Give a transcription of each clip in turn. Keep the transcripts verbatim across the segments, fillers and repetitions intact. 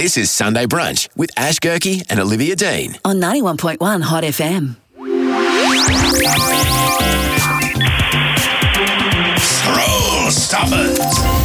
This is Sunday Brunch with Ash Gerke and Olivia Dean. On ninety-one point one Hot F M. Scroll Stoppers.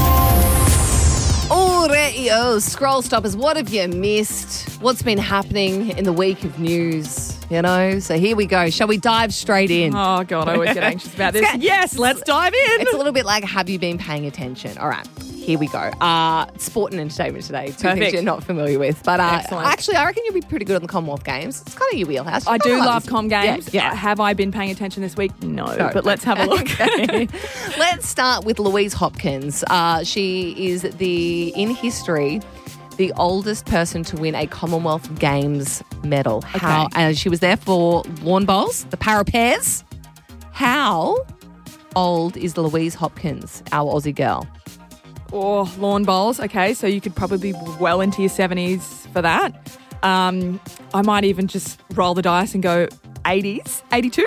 Oh, radio Scroll Stoppers. What have you missed? What's been happening in the week of news? You know, so here we go. Shall we dive straight in? Oh, God, I always get anxious about this. Yes, let's dive in. It's a little bit like, have you been paying attention? All right, here we go. Uh, sport and entertainment today. Two Perfect. things you're not familiar with. But uh, Excellent. actually, I reckon you'll be pretty good on the Commonwealth Games. It's kind of your wheelhouse. You I kinda do like love this. com games. Yeah, yeah. Uh, have I been paying attention this week? No, No, but let's have a look. Okay. Let's start with Louise Hopkins. Uh, she is the, in history, the oldest person to win a Commonwealth Games medal. How? And she was there for lawn bowls, the para pairs. How old is Louise Hopkins, our Aussie girl? Or lawn bowls. Okay, so you could probably be well into your seventies for that. Um, I might even just roll the dice and go eighties, eighty-two.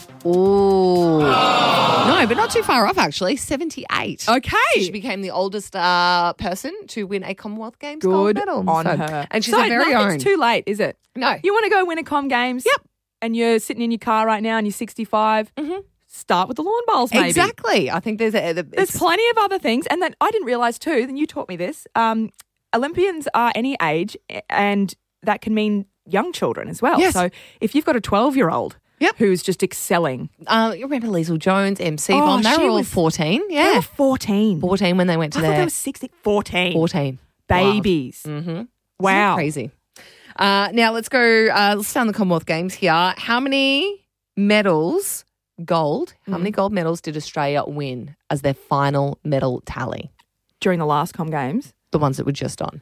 Oh. No, but not too far off, actually. seventy-eight. Okay. She became the oldest uh, person to win a Commonwealth Games gold Good medal. on So- her. And she's so her very nothing's own. too late, is it? No. You want to go win a com games? Yep. And you're sitting in your car right now and you're sixty-five. Mm-hmm. Start with the lawn bowls, maybe. Exactly. I think there's a... There's It's, plenty of other things. And then I didn't realise too, then you taught me this, um, Olympians are any age and that can mean young children as well. Yes. So if you've got a twelve-year-old Yep. who's just excelling. uh, you remember Liesl Jones, M C Oh, Von? They she were all was- fourteen. They Yeah. were fourteen. fourteen when they went to I thought their... they were sixteen. fourteen. fourteen. Babies. Mm-hmm. Wow. Crazy. Uh, now, let's go... Uh, let's start on the Commonwealth Games here. How many medals, gold, how Mm. many gold medals did Australia win as their final medal tally? During the last com games. The ones that were just on.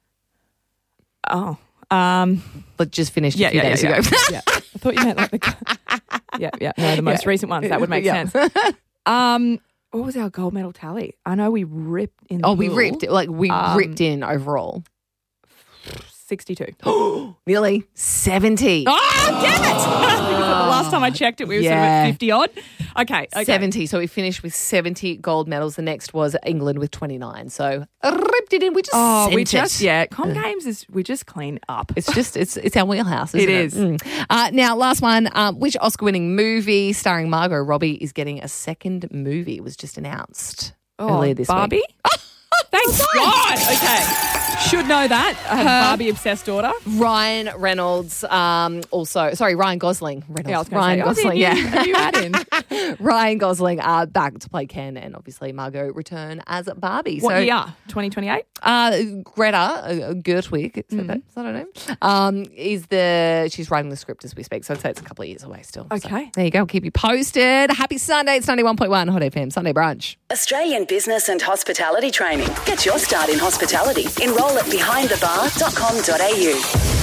Oh. Um, But just finished yeah, a few yeah, days yeah, ago. yeah. I thought you meant like the... yeah, yeah. No, the most Yeah. recent ones. That would make Yeah. sense. Um, what was our gold medal tally? I know we ripped in the Oh, we pool. ripped, like we Um, ripped in overall. sixty-two. Nearly seventy. Oh, damn it! Because the last time I checked it, we were sort of Yeah. at fifty odd. Okay, okay. seventy. So we finished with seventy gold medals. The next was England with twenty-nine. So ripped it in. We just Oh, we sent just it. yeah. Com games is we just clean up. It's just it's it's our wheelhouse. Isn't It it is. Mm. Uh, now, last one. Um, which Oscar-winning movie starring Margot Robbie is getting a second movie? It was just announced earlier this Barbie. week. Thank God. Okay, should know that. I have a Barbie obsessed daughter. Ryan Reynolds. Um, also, sorry, Ryan Gosling. Reynolds. Yeah, I was going Ryan to say. Gosling. Oh, yeah. yeah, you add in. Ryan Gosling uh, back to play Ken, and obviously Margot return as Barbie. What so, year? Twenty twenty eight. Uh, Greta uh, Gerwig, is that, is that her name? Um, is the she's writing the script as we speak, so I'd say it's a couple of years away still. So Okay. there you go. I'll keep you posted. Happy Sunday. It's ninety-one point one Hot F M Sunday Brunch. Australian Business and Hospitality Training. Get your start in hospitality. Enrol at behind the bar dot com dot a u.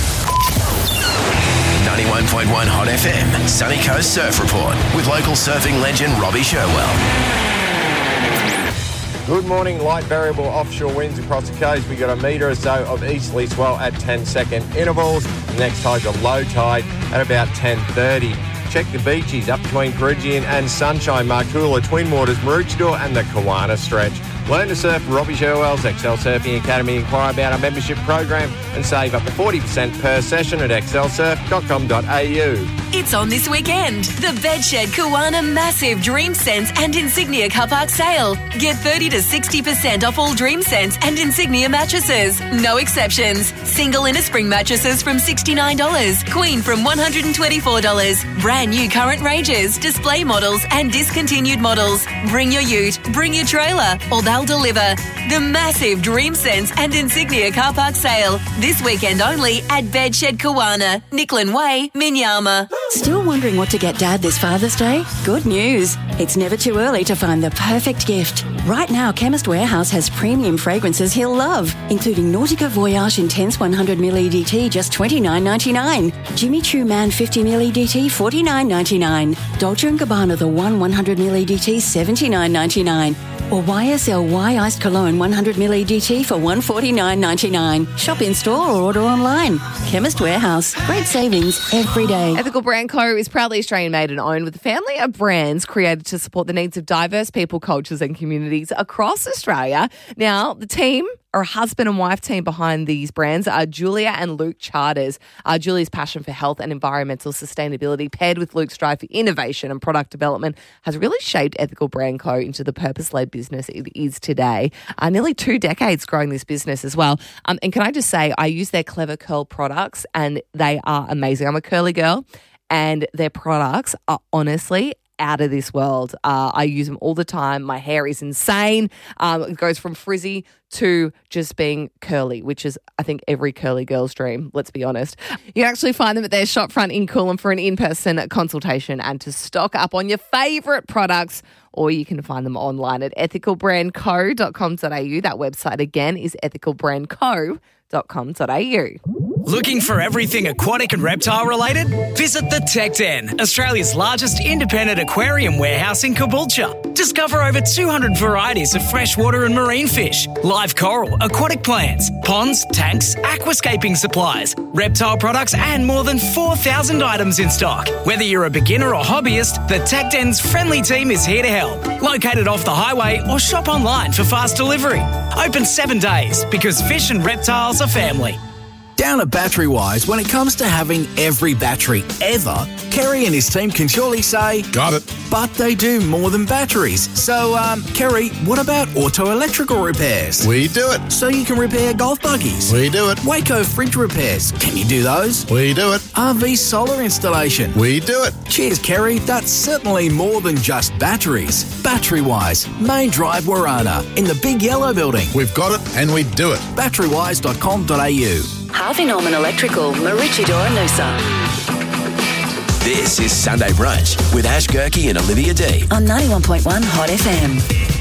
ninety-one point one Hot F M Sunny Coast Surf Report with local surfing legend Robbie Sherwell. Good morning. Light variable offshore winds across the coast. We got a metre or so of easterly swell at ten second intervals. Next tide's a low tide at about ten thirty. Check the beaches up between Peregian and Sunshine, Marcoola, Twin Waters, Maroochydore and the Kawana stretch. Learn to surf Robbie Sherwell's Excel Surfing Academy. Inquire about our membership program and save up to forty percent per session at excel surf dot com dot a u. It's on this weekend. The Bedshed Kawana Massive Dream Sense and Insignia Car Park Sale. Get thirty to sixty percent off all Dream Sense and Insignia mattresses. No exceptions. Single inner spring mattresses from sixty-nine dollars. Queen from one hundred twenty-four dollars. Brand new current ranges, display models and discontinued models. Bring your ute, bring your trailer, or they'll deliver. The massive Dream Sense and Insignia Car Park Sale. This weekend only at Bedshed Kawana, Nicklin Way, Minyama. Still wondering what to get Dad this Father's Day? Good news. It's never too early to find the perfect gift. Right now, Chemist Warehouse has premium fragrances he'll love, including Nautica Voyage Intense one hundred milliliters E D T, just twenty-nine ninety-nine. Jimmy Choo Man fifty milliliters E D T, forty-nine ninety-nine. Dolce and Gabbana The One one hundred milliliters E D T, seventy-nine ninety-nine. Or Y S L Y Iced Cologne one hundred milliliters E D T for one hundred forty-nine ninety-nine. Shop in store or order online. Chemist Warehouse. Great savings every day. Ethical Brand Co. is proudly Australian made and owned with a family of brands created to support the needs of diverse people, cultures and communities cities across Australia. Now, the team are a husband and wife team behind these brands are Julia and Luke Charters. Uh, Julia's passion for health and environmental sustainability paired with Luke's drive for innovation and product development has really shaped Ethical Brand Co. into the purpose-led business it is today. Uh, nearly two decades growing this business as well. Um, and can I just say, I use their Clever Curl products and they are amazing. I'm a curly girl and their products are honestly out of this world. Uh, I use them all the time. My hair is insane. Um, it goes from frizzy to just being curly, which is, I think, every curly girl's dream, let's be honest. You can actually find them at their shop front in Coolum for an in-person consultation and to stock up on your favourite products, or you can find them online at ethical brand co dot com dot a u. That website again is ethical brand co dot com dot a u. Looking for everything aquatic and reptile related? Visit the Tech Den, Australia's largest independent aquarium warehouse in Caboolture. Discover over two hundred varieties of freshwater and marine fish, live coral, aquatic plants, ponds, tanks, aquascaping supplies, reptile products and more than four thousand items in stock. Whether you're a beginner or hobbyist, the Tech Den's friendly team is here to help. Located off the highway or shop online for fast delivery. Open seven days because fish and reptiles are family. Down at Battery Wise, when it comes to having every battery ever, Kerry and his team can surely say, got it. But they do more than batteries. So, um, Kerry, what about auto electrical repairs? We do it. So you can repair golf buggies? We do it. Waco fridge repairs? Can you do those? We do it. R V solar installation? We do it. Cheers, Kerry. That's certainly more than just batteries. Battery Wise, Main Drive, Warana, in the big yellow building. We've got it and we do it. battery wise dot com dot a u. Harvey Norman Electrical, Maroochydore, Noosa. This is Sunday Brunch with Ash Gerke and Olivia D On ninety-one point one Hot F M.